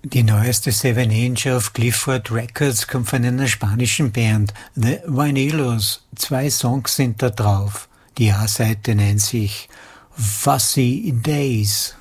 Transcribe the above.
Die neueste 7-Inch auf Clifford Records kommt von einer spanischen Band, The Vinilos. 2 Songs sind da drauf. Die A-Seite nennt sich Fuzzy Days.